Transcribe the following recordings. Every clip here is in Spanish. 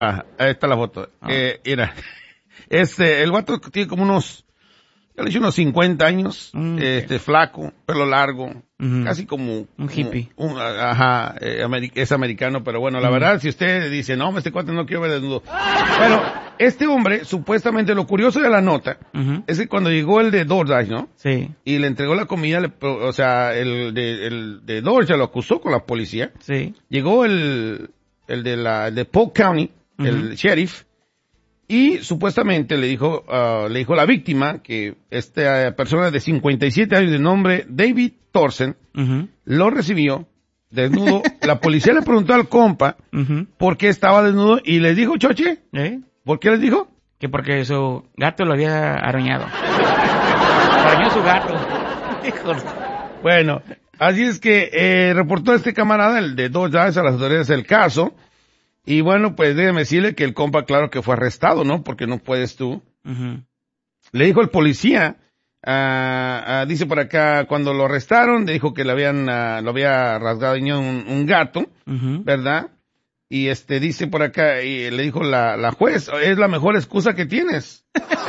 Ahí está la foto. Mira, el vato tiene como unos 50 años, flaco, pelo largo, casi como un hippie. Es americano, pero bueno, la verdad, si usted dice, no, este cuate no quiero ver desnudo. Bueno, este hombre, supuestamente, lo curioso de la nota, es que cuando llegó el de DoorDash, ¿no? Sí. Y le entregó la comida, el de DoorDash lo acusó con la policía. Sí. Llegó el de Polk County, el sheriff, y supuestamente le dijo la víctima que esta persona de 57 años de nombre David Thorsen lo recibió desnudo. La policía le preguntó al compa por qué estaba desnudo y les dijo, Choche, ¿por qué les dijo? Que porque su gato lo había arañado. Arañó su gato. Bueno, así es que reportó este camarada, el de DoorDash, a las autoridades del caso. Y bueno, pues déjeme decirle que el compa, claro que fue arrestado, ¿no? Porque no puedes tú. Le dijo el policía, dice por acá, cuando lo arrestaron, le dijo que lo había rasgado un gato, ¿verdad? Y dice por acá, y le dijo la juez, es la mejor excusa que tienes.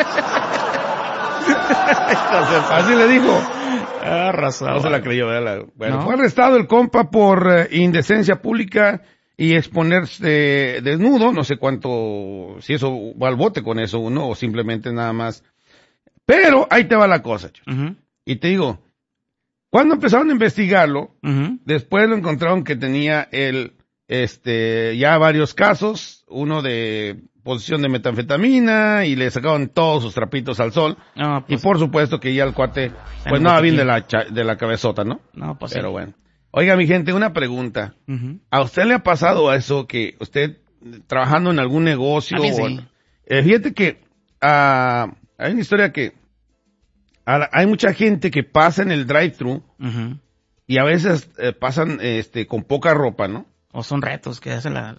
Así le dijo. Arrasado. No se la creyó, ¿verdad? Bueno, ¿No? Fue arrestado el compa por indecencia pública y exponerse desnudo, no sé cuánto, si eso va al bote con eso uno, o simplemente nada más. Pero ahí te va la cosa, y te digo, cuando empezaron a investigarlo, después lo encontraron que tenía ya varios casos, uno de posesión de metanfetamina, y le sacaron todos sus trapitos al sol, y por supuesto que ya el cuate, pues no va bien de la cabezota, ¿no? No, pues pero sí. bueno. Oiga, mi gente, una pregunta. ¿A usted le ha pasado eso que usted, trabajando en algún negocio? A mí sí. Fíjate que hay una historia que hay mucha gente que pasa en el drive-thru y a veces pasan con poca ropa, ¿no? O son retos que hacen la...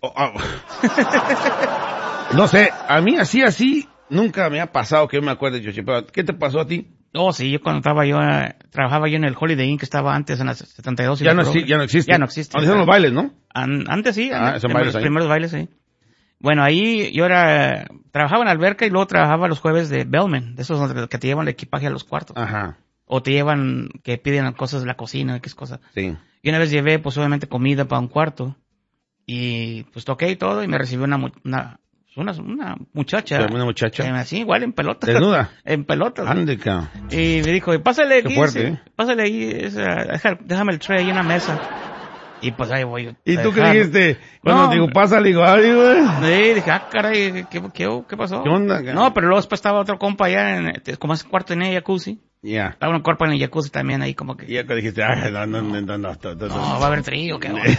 No sé, a mí así, nunca me ha pasado que yo me acuerde, Choche, pero ¿qué te pasó a ti? Oh, sí, yo cuando trabajaba yo en el Holiday Inn que estaba antes en las 72. Ya no existe. Ya no existe. Donde son los bailes, ¿no? Antes sí, los primeros bailes, sí. Bueno, ahí yo trabajaba en alberca y luego trabajaba los jueves de bellman, de esos que te llevan el equipaje a los cuartos. Ajá. O te llevan, que piden cosas de la cocina, qué es cosa. Sí. Y una vez llevé, pues obviamente comida para un cuarto. Y pues toqué y todo y me recibió una muchacha. ¿Una muchacha? Así, igual en pelotas. ¿Desnuda? En pelotas. Ande, cabrón. Y me dijo, pásale aquí. Qué fuerte, Pásale ahí, déjame el tray ahí en la mesa. Y pues ahí voy. ¿Y tú qué dijiste? Cuando digo, pásale, digo, ay, güey. Sí, dije, caray, ¿qué pasó? ¿Qué onda, cabrón? No, pero luego después estaba otro compa allá, como ese cuarto en el jacuzzi. Ya. Estaba un cuerpo en el jacuzzi también ahí como que... Y ya que dijiste, ay, no. va a haber trío, qué bueno.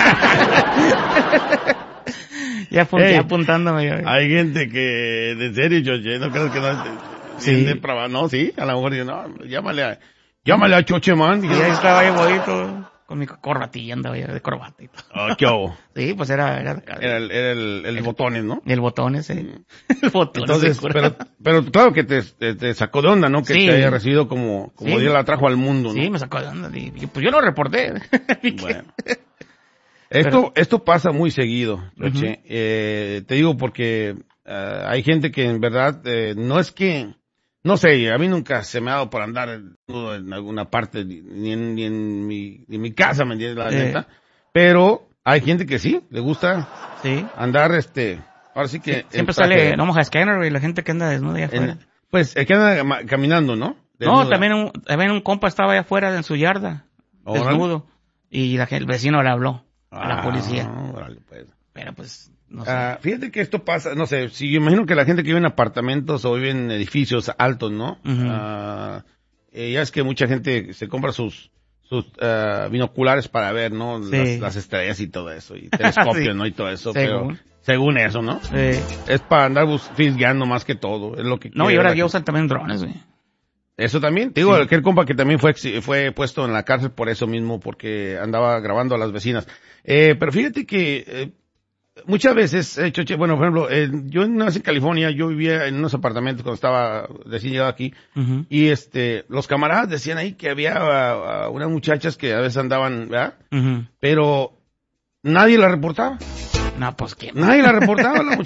Ya apuntándome yo. Hay gente que, de serio, Choche, no crees que no... Sí. No, sí, a lo mejor yo, no, llámale a Choche, man. Y ahí estaba ahí bonito, con mi corbatilla, andaba ya de corbata y todo. Oh, ¿qué hubo? Sí, pues era el botones, ¿no? El botones, sí. El botones. Entonces, pero claro que te sacó de onda, ¿no? Que te haya recibido como Dios la trajo al mundo, ¿no? Sí, me sacó de onda. Y pues yo lo reporté. Bueno. Esto pasa muy seguido, Choche. Te digo porque hay gente que en verdad no es que... No sé, a mí nunca se me ha dado por andar en alguna parte, ni en mi casa, ¿me entiendes? La neta. Pero hay gente que sí, le gusta andar, ahora sí que... Siempre sale, no moja Scanner y la gente que anda desnuda allá afuera. Pues, el que anda caminando, ¿no? Desnuda. No, también un compa estaba allá afuera en su yarda, desnudo. Y el vecino le habló a la policía. Órale, pues. Pero pues... No sé. Fíjate que esto pasa, no sé, si yo imagino que la gente que vive en apartamentos o vive en edificios altos, ¿no? Ya es que mucha gente se compra sus binoculares para ver, ¿no? Las estrellas y todo eso, y telescopios, ¿no? Y todo eso, pero según eso, ¿no? Sí. Es para andar fisgueando más que todo, es lo que... No, y ahora ya usan también drones, güey. Eso también, te digo, aquel compa que también fue puesto en la cárcel por eso mismo, porque andaba grabando a las vecinas. Pero fíjate que... muchas veces, Choche, bueno, por ejemplo, yo una vez en California, yo vivía en unos apartamentos cuando estaba recién llegado aquí, y los camaradas decían ahí que había unas muchachas que a veces andaban, ¿verdad? Pero nadie la reportaba. No, pues, ¿quién? Nadie la reportaba la